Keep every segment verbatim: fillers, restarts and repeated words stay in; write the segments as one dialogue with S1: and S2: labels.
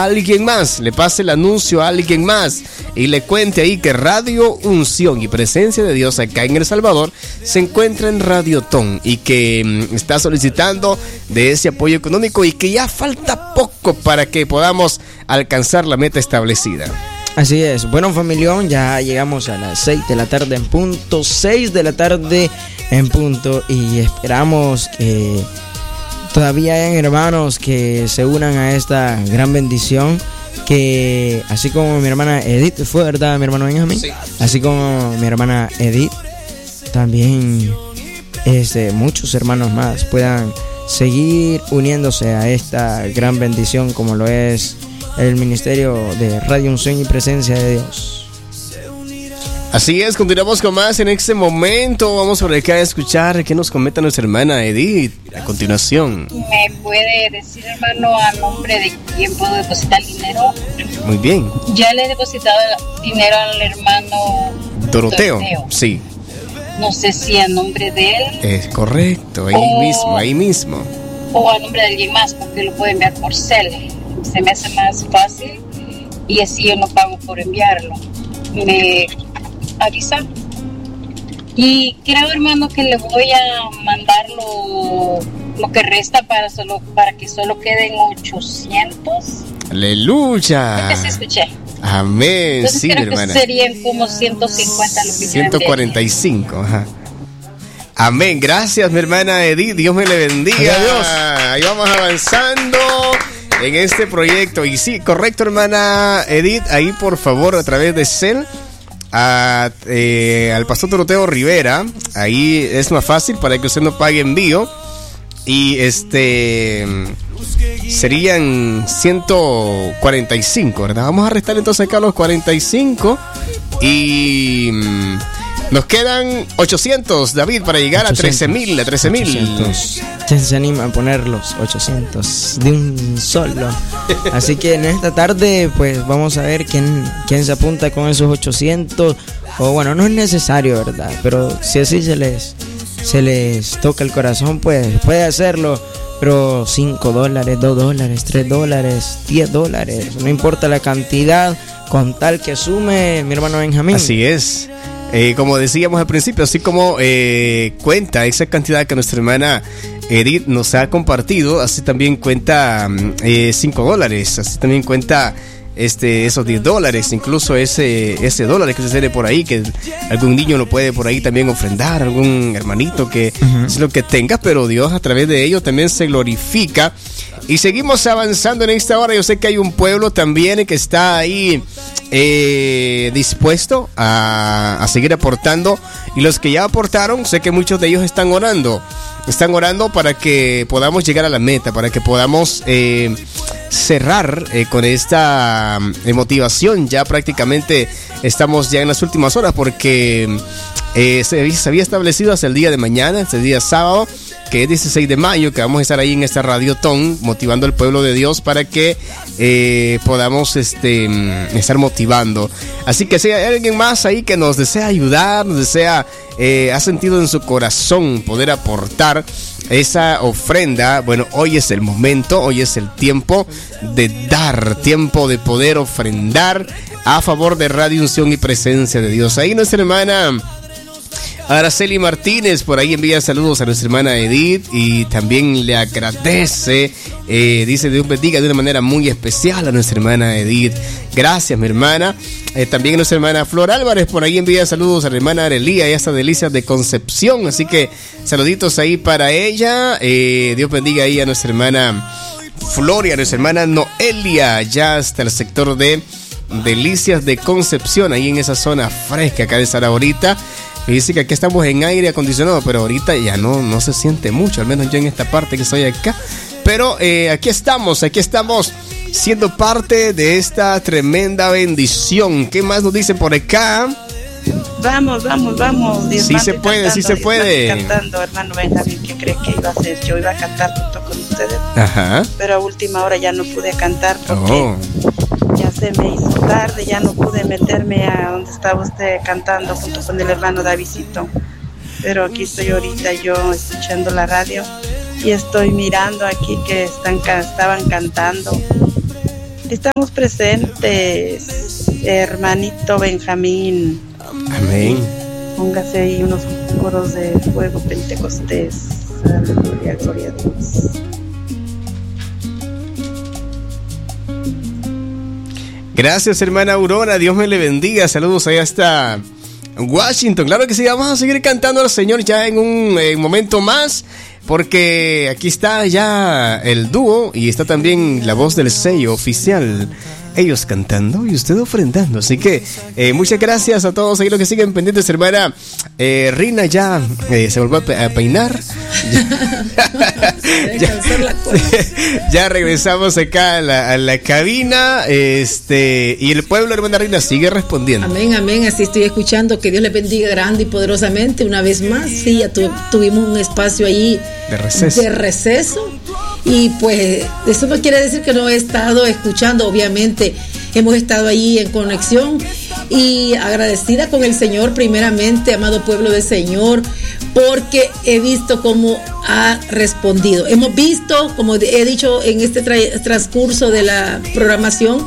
S1: a alguien más, le pase el anuncio a alguien más y le cuente ahí que Radio Unción y Presencia de Dios acá en El Salvador se encuentra en Radiotón y que mm, está solicitando de ese apoyo económico y que ya falta poco para que podamos alcanzar la meta establecida.
S2: Así es, bueno familión, ya llegamos a las seis de la tarde en punto, seis de la tarde en punto y esperamos que todavía hayan hermanos que se unan a esta gran bendición, que así como mi hermana Edith fue, ¿verdad, mi hermano Benjamín? Sí. Así como mi hermana Edith, también este, muchos hermanos más puedan seguir uniéndose a esta gran bendición como lo es el ministerio de Radio Unción y Presencia de Dios.
S1: Así es, continuamos con más en este momento. Vamos por acá a escuchar qué nos comenta nuestra hermana Edith a continuación.
S3: ¿Me puede decir, hermano, a nombre de quién puedo depositar dinero?
S1: Muy bien.
S3: Ya le he depositado dinero al hermano
S1: Doroteo.
S3: Doroteo.
S1: Sí.
S3: No sé si a nombre de él.
S1: Es correcto, ahí
S3: o,
S1: mismo, ahí mismo.
S3: O a nombre de alguien más, porque lo puede enviar por cel. Se me hace más fácil y así yo no pago por enviarlo. Me avisa. Y creo, hermano, que le voy a mandar lo, lo que resta para solo para que solo queden ochocientos.
S1: ¡Aleluya!
S3: Creo que sí escuché.
S1: Amén.
S3: Entonces
S1: sí,
S3: creo
S1: hermana.
S3: Que serían como ciento cincuenta lo que
S1: ciento cuarenta y cinco, ajá. Amén. Gracias, mi hermana Edith. Dios me le bendiga.
S2: Adiós.
S1: Ahí vamos avanzando en este proyecto. Y sí, correcto, hermana Edith. Ahí, por favor, a través de Cel, a, eh, al pastor Doroteo Rivera. Ahí es más fácil para que usted no pague envío. Y este serían ciento cuarenta y cinco, ¿verdad? Vamos a restar entonces acá los cuarenta y cinco. Y mm, nos quedan ochocientos, David, para llegar ochocientos, a trece mil, a trece mil.
S2: ¿Quién se anima a poner los ochocientos de un solo? Así que en esta tarde, pues vamos a ver quién, quién se apunta con esos ochocientos. O bueno, no es necesario, ¿verdad? Pero si así se les, se les toca el corazón, pues puede hacerlo. Pero cinco dólares, dos dólares, tres dólares, diez dólares, no importa la cantidad, con tal que sume, mi hermano Benjamín.
S1: Así es. Eh, como decíamos al principio, así como eh, cuenta esa cantidad que nuestra hermana Edith nos ha compartido, así también cuenta eh, cinco dólares, así también cuenta este esos diez dólares, incluso ese ese dólar que se tiene por ahí, que algún niño lo puede por ahí también ofrendar, algún hermanito que uh-huh. es lo que tenga, pero Dios a través de ello también se glorifica. Y seguimos avanzando en esta hora. Yo sé que hay un pueblo también que está ahí eh, dispuesto a, a seguir aportando. Y los que ya aportaron, sé que muchos de ellos están orando. Están orando para que podamos llegar a la meta, para que podamos eh, cerrar eh, con esta eh, motivación. Ya prácticamente estamos ya en las últimas horas porque eh, se, se había establecido hasta el día de mañana, este día sábado, que es dieciséis de mayo, que vamos a estar ahí en esta Radiotón motivando al pueblo de Dios para que eh, podamos este, estar motivando. Así que si hay alguien más ahí que nos desea ayudar, nos desea, eh, ha sentido en su corazón poder aportar esa ofrenda, bueno, hoy es el momento, hoy es el tiempo de dar, tiempo de poder ofrendar a favor de Radio Unción y Presencia de Dios. Ahí nuestra hermana Araceli Martínez por ahí envía saludos a nuestra hermana Edith y también le agradece, eh, dice Dios bendiga de una manera muy especial a nuestra hermana Edith. Gracias, mi hermana. Eh, también nuestra hermana Flor Álvarez por ahí envía saludos a la hermana Arelía y a estas delicias de Concepción, así que saluditos ahí para ella. Eh, Dios bendiga ahí a nuestra hermana Flor y a nuestra hermana Noelia, ya hasta el sector de Delicias de Concepción, ahí en esa zona fresca acá de estar ahorita. Dice que aquí estamos en aire acondicionado, pero ahorita ya no, no se siente mucho, al menos yo en esta parte que estoy acá. Pero eh, aquí estamos, aquí estamos siendo parte de esta tremenda bendición. ¿Qué más nos dicen por acá?
S4: Vamos, vamos, vamos.
S1: Dios sí se puede, cantando, sí se puede.
S4: Cantando, hermano Benjamín, ¿qué crees que iba a hacer? Yo iba a cantar junto con ustedes.
S1: Ajá.
S4: Pero a última hora ya no pude cantar porque
S1: oh.
S4: ya se me hizo tarde, ya no pude meterme a donde estaba usted cantando junto con el hermano Davidcito. Pero aquí estoy ahorita yo escuchando la radio y estoy mirando aquí que están estaban cantando Estamos presentes, hermanito Benjamín.
S1: Amén.
S4: Póngase ahí unos coros de fuego pentecostés. Aleluya, gloria a Dios.
S1: Gracias, hermana Aurora, Dios me le bendiga. Saludos allá hasta Washington. Claro que sí, vamos a seguir cantando al Señor ya en un eh, momento más, porque aquí está ya el dúo y está también la voz del sello oficial. Ellos cantando y usted ofrendando. Así que eh, muchas gracias a todos ahí los que siguen pendientes, hermana. Eh, Rina ya eh, se volvió a, pe- a peinar. ya, ya regresamos acá a la, a la cabina. Este, y el pueblo, hermana Rina, sigue respondiendo.
S5: Amén, amén. Así estoy escuchando. Que Dios les bendiga grande y poderosamente. Una vez más, sí, ya tu, tuvimos un espacio ahí
S1: de receso.
S5: de receso. Y pues eso no quiere decir que no he estado escuchando, obviamente hemos estado ahí en conexión y agradecida con el Señor primeramente, amado pueblo del Señor, porque he visto cómo ha respondido. Hemos visto, como he dicho en este tra- transcurso de la programación,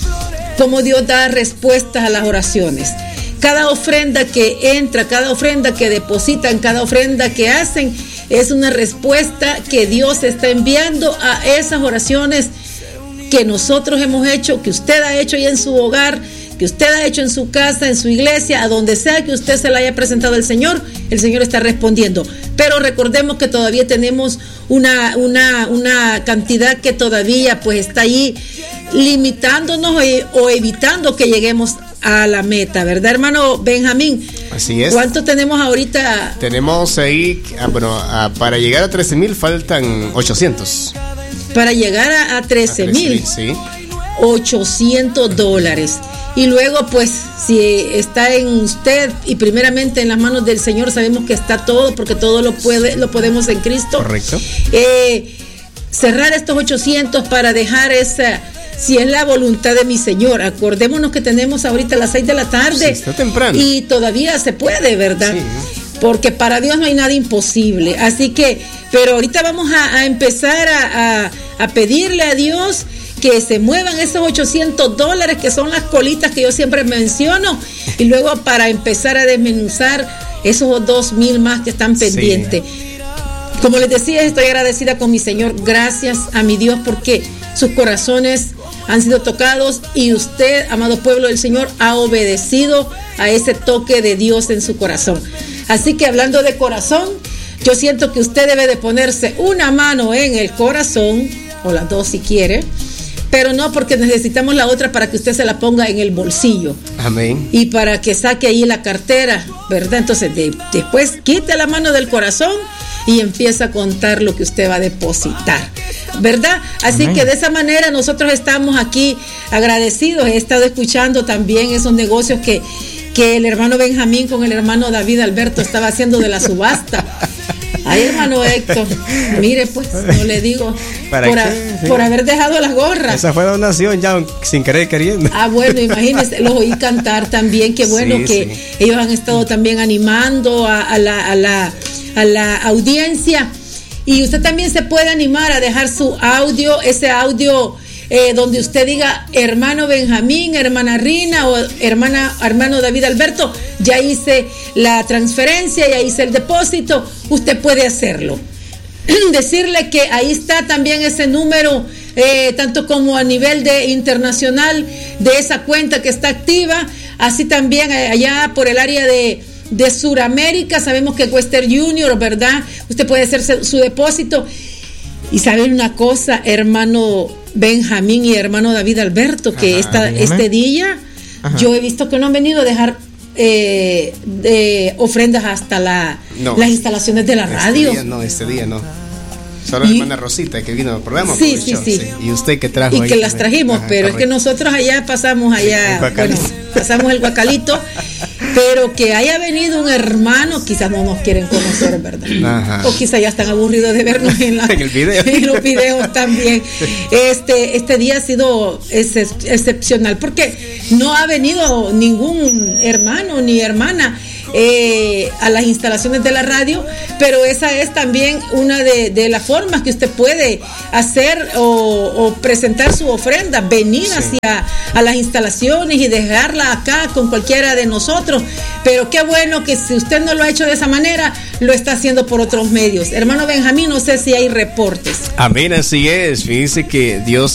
S5: cómo Dios da respuestas a las oraciones. Cada ofrenda que entra, cada ofrenda que depositan, cada ofrenda que hacen, es una respuesta que Dios está enviando a esas oraciones que nosotros hemos hecho, que usted ha hecho ya en su hogar, que usted ha hecho en su casa, en su iglesia, a donde sea que usted se la haya presentado al Señor, el Señor está respondiendo. Pero recordemos que todavía tenemos una, una, una cantidad que todavía pues está ahí limitándonos o, o evitando que lleguemos a la meta, ¿verdad, hermano Benjamín?
S1: Así es.
S5: ¿Cuánto tenemos ahorita?
S1: Tenemos ahí, ah, bueno, ah, para llegar a trece mil faltan ochocientos.
S5: Para llegar a, a trece mil,
S1: sí.
S5: ochocientos dólares. Y luego, pues, si está en usted y primeramente en las manos del Señor, sabemos que está todo, porque todo lo puede, lo podemos en Cristo.
S1: Correcto.
S5: Eh, cerrar estos ochocientos para dejar esa, si es la voluntad de mi Señor. Acordémonos que tenemos ahorita las seis de la tarde.
S1: Sí, está temprano.
S5: Y todavía se puede, ¿verdad?
S1: Sí.
S5: Porque para Dios no hay nada imposible. Así que, pero ahorita vamos a, a empezar a, a, a pedirle a Dios que se muevan esos ochocientos dólares, que son las colitas que yo siempre menciono, y luego para empezar a desmenuzar esos dos mil más que están pendientes. Sí. Como les decía, estoy agradecida con mi Señor. Gracias a mi Dios porque sus corazones han sido tocados y usted, amado pueblo del Señor, ha obedecido a ese toque de Dios en su corazón. Así que hablando de corazón, yo siento que usted debe de ponerse una mano en el corazón, o las dos si quiere, pero no, porque necesitamos la otra para que usted se la ponga en el bolsillo.
S1: Amén.
S5: Y para que saque ahí la cartera, ¿verdad? Entonces de, después quite la mano del corazón y empieza a contar lo que usted va a depositar, ¿verdad? Así Amén. Que de esa manera nosotros estamos aquí agradecidos. He estado escuchando también esos negocios que, que el hermano Benjamín con el hermano David Alberto estaba haciendo de la subasta. Ay, hermano Héctor, mire pues, no le digo, por, a, sí. por haber dejado las gorras.
S1: Esa fue donación ya sin querer queriendo.
S5: Ah, bueno, imagínense, los oí cantar también, qué bueno sí, que sí. ellos han estado también animando a, a, la, a, la, a la audiencia. Y usted también se puede animar a dejar su audio, ese audio eh, donde usted diga hermano Benjamín, hermana Rina o hermana, hermano David Alberto, ya hice la transferencia, ya hice el depósito. Usted puede hacerlo. Decirle que ahí está también ese número, eh, tanto como a nivel de internacional de esa cuenta que está activa, así también allá por el área de de Suramérica, sabemos que Western Junior, ¿verdad? Usted puede hacer su depósito. Y saben una cosa, hermano Benjamín y hermano David Alberto, que Ajá, esta, este día Ajá. yo he visto que no han venido a dejar eh, de ofrendas hasta la, no, las instalaciones de la
S1: este
S5: radio.
S1: Día no, este día no. Solo la hermana Rosita que vino al programa.
S5: Sí, sí, sí, sí.
S1: Y usted que trajo.
S5: Y
S1: ahí,
S5: que las trajimos, Ajá, pero correcto. Es que nosotros allá pasamos allá, el bueno, pasamos el guacalito, pero que haya venido un hermano, quizás no nos quieren conocer, ¿verdad? Ajá. O quizás ya están aburridos de vernos en, la,
S1: en, el video.
S5: en los videos también. Este, este día ha sido excepcional, porque no ha venido ningún hermano ni hermana. eh, a las instalaciones de la radio, pero esa es también una de, de las formas que usted puede hacer o, o presentar su ofrenda, venir sí. hacia a las instalaciones y dejarla acá con cualquiera de nosotros. Pero qué bueno que si usted no lo ha hecho de esa manera, lo está haciendo por otros medios. Hermano Benjamín, no sé si hay reportes.
S1: Amén, así es. Fíjense que Dios